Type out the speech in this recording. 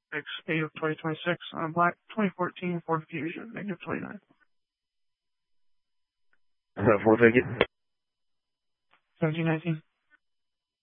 8 of 2026 on a black 2014 Ford Fusion, -29. Ford ticket. 1719.